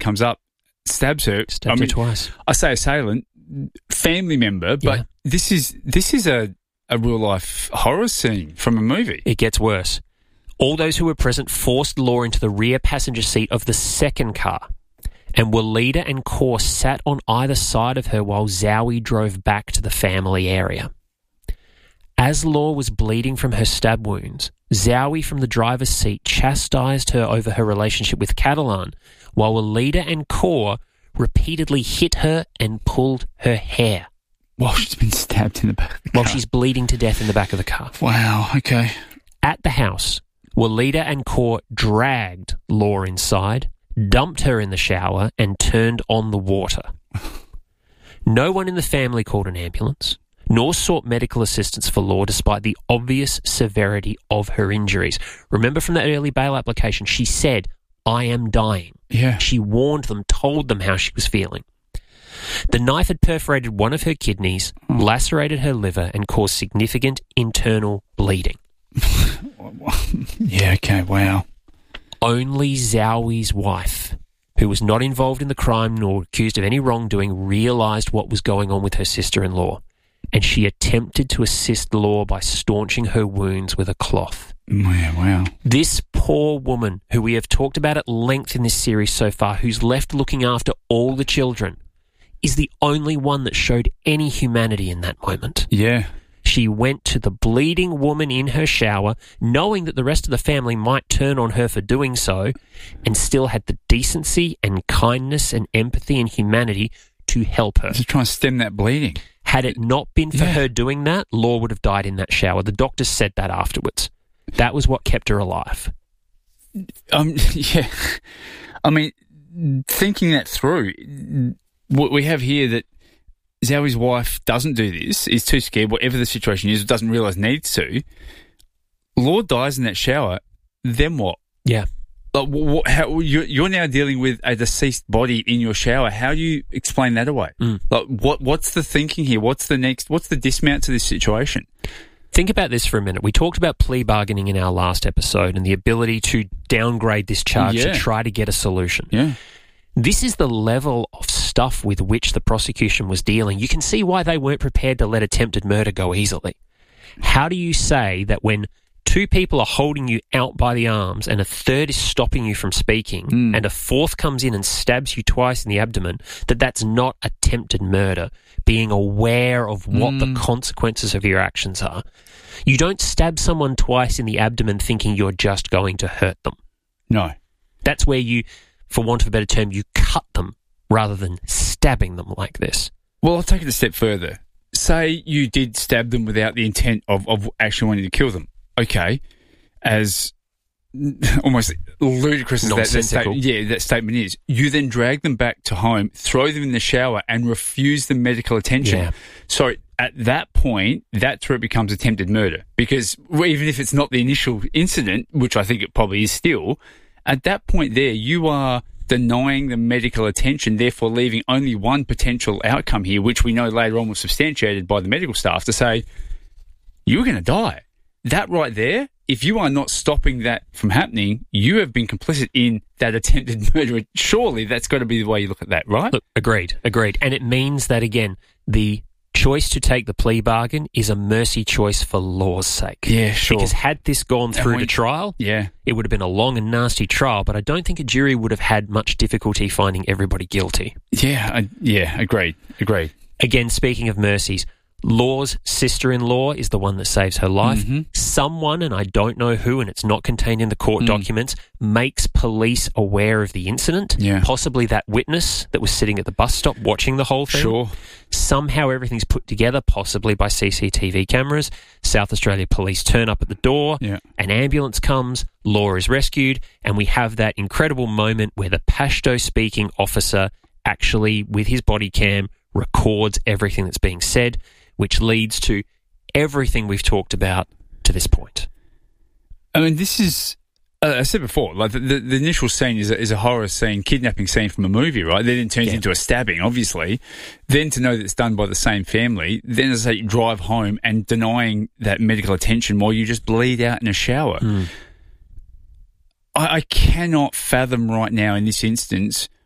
comes up, stabs her. Stabbed her twice. I say assailant, family member, but this is a real-life horror scene from a movie. It gets worse. All those who were present forced Law into the rear passenger seat of the second car, and Walida and Kaur sat on either side of her while Zowie drove back to the family area. As Law was bleeding from her stab wounds, Zowie from the driver's seat chastised her over her relationship with Catalan, while Walida and Kaur repeatedly hit her and pulled her hair. While she's been stabbed in the back of the car. While she's bleeding to death in the back of the car. Wow, okay. At the house, Walida and Kaur dragged Law inside, dumped her in the shower, and turned on the water. No one in the family called an ambulance, nor sought medical assistance for Law despite the obvious severity of her injuries. Remember from that early bail application, she said, "I am dying." Yeah. She warned them, told them how she was feeling. The knife had perforated one of her kidneys, lacerated her liver, and caused significant internal bleeding. Yeah, okay, wow. Only Zowie's wife, who was not involved in the crime nor accused of any wrongdoing, realised what was going on with her sister-in-law, and she attempted to assist Law by staunching her wounds with a cloth. Yeah, wow. This poor woman, who we have talked about at length in this series so far, who's left looking after all the children, is the only one that showed any humanity in that moment. Yeah. She went to the bleeding woman in her shower, knowing that the rest of the family might turn on her for doing so, and still had the decency and kindness and empathy and humanity to help her. To try and stem that bleeding. Had it not been for her doing that, Law would have died in that shower. The doctors said that afterwards. That was what kept her alive. Yeah. I mean, thinking that through, what we have here that Zowie's wife doesn't do this, is too scared, whatever the situation is, doesn't realise needs to. Law dies in that shower, then what? Yeah. Like, how, you're now dealing with a deceased body in your shower. How do you explain that away? Like, what's the thinking here? What's the dismount to this situation? Think about this for a minute. We talked about plea bargaining in our last episode and the ability to downgrade this charge to try to get a solution. Yeah. This is the level of stuff with which the prosecution was dealing. You can see why they weren't prepared to let attempted murder go easily. How do you say that when two people are holding you out by the arms and a third is stopping you from speaking and a fourth comes in and stabs you twice in the abdomen, that's not attempted murder, being aware of what the consequences of your actions are? You don't stab someone twice in the abdomen thinking you're just going to hurt them. No. That's where you, for want of a better term, you cut them rather than stabbing them like this. Well, I'll take it a step further. Say you did stab them without the intent of actually wanting to kill them. Okay, as almost ludicrous as that statement is, you then drag them back to home, throw them in the shower, and refuse them medical attention. Yeah. So at that point, that's where it becomes attempted murder. Because even if it's not the initial incident, which I think it probably is still, at that point there, you are denying them medical attention, therefore leaving only one potential outcome here, which we know later on was substantiated by the medical staff to say, you're going to die. That right there, if you are not stopping that from happening, you have been complicit in that attempted murder. Surely that's got to be the way you look at that, right? Look, agreed. And it means that, again, the choice to take the plea bargain is a mercy choice for law's sake. Yeah, sure. Because had this gone through to trial, it would have been a long and nasty trial, but I don't think a jury would have had much difficulty finding everybody guilty. Yeah, agreed. Again, speaking of mercies, Law's sister-in-law is the one that saves her life. Mm-hmm. Someone, and I don't know who, and it's not contained in the court documents, makes police aware of the incident. Yeah. Possibly that witness that was sitting at the bus stop watching the whole thing. Sure. Somehow everything's put together, possibly by CCTV cameras. South Australia Police turn up at the door. Yeah. An ambulance comes. Law is rescued. And we have that incredible moment where the Pashto-speaking officer actually, with his body cam, records everything that's being said, which leads to everything we've talked about to this point. I mean, this is, I said before, like the initial scene is a horror scene, kidnapping scene from a movie, right? Then it turns into a stabbing, obviously. Then to know that it's done by the same family. Then, as I say, you drive home and denying that medical attention while you just bleed out in a shower. I cannot fathom right now in this instance